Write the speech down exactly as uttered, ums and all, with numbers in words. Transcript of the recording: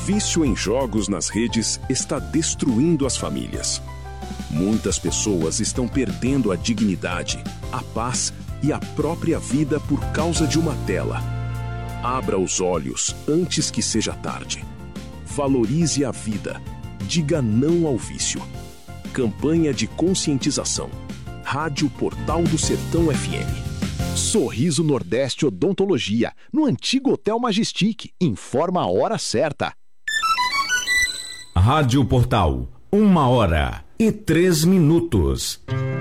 vício em jogos nas redes está destruindo as famílias. Muitas pessoas estão perdendo a dignidade, a paz e a própria vida por causa de uma tela. Abra os olhos antes que seja tarde. Valorize a vida. Diga não ao vício. Campanha de conscientização. Rádio Portal do Sertão F M. Sorriso Nordeste Odontologia, no antigo Hotel Majestic. Informa a hora certa. Rádio Portal, uma hora e três minutos.